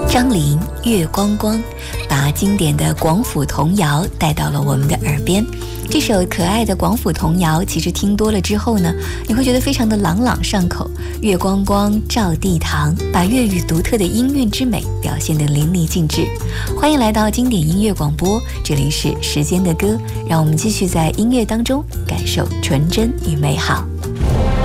张琳《月光光》把经典的广府童谣带到了我们的耳边。这首可爱的广府童谣，其实听多了之后呢，你会觉得非常的朗朗上口。月光光照地堂，把粤语独特的音韵之美表现得淋漓尽致。欢迎来到经典音乐广播，这里是时间的歌，让我们继续在音乐当中感受纯真与美好。